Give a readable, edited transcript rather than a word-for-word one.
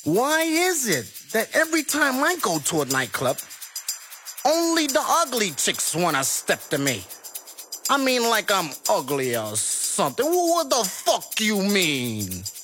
Why is it that every time I go to a nightclub, only the ugly chicks wanna step to me? I mean like I'm ugly or something. What the fuck you mean?